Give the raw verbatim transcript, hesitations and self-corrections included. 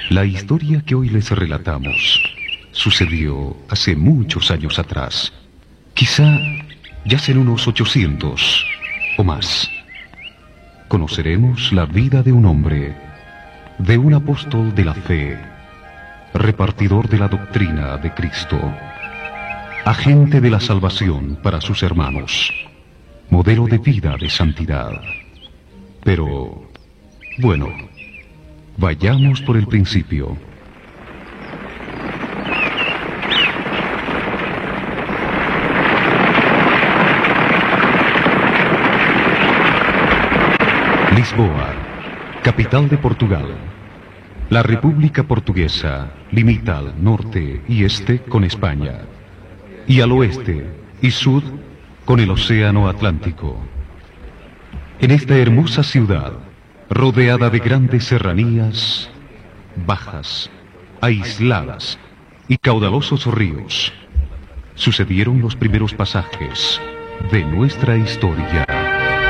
La historia que hoy les relatamos sucedió hace muchos años atrás. Quizá ya sean unos ochocientos o más. Conoceremos la vida de un hombre, de un apóstol de la fe, repartidor de la doctrina de Cristo, agente de la salvación para sus hermanos, modelo de vida de santidad. Pero, bueno, vayamos por el principio. Lisboa, capital de Portugal. La República Portuguesa limita al norte y este con España, y al oeste y sur con el Océano Atlántico. En esta hermosa ciudad, rodeada de grandes serranías, bajas, aisladas y caudalosos ríos, sucedieron los primeros pasajes de nuestra historia.